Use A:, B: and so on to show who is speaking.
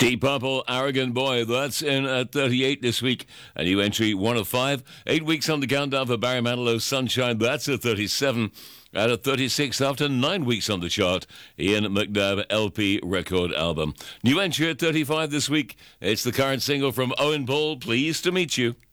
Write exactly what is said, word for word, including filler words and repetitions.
A: Deep Purple, Arrogant Boy, that's in at thirty-eight this week. A new entry, one of five. Eight weeks on the countdown for Barry Manilow, Sunshine, that's at thirty-seven. At a thirty-six after nine weeks on the chart, Ian McNabb L P record album. New entry at thirty-five this week. It's the current single from Owen Paul, Pleased to Meet You.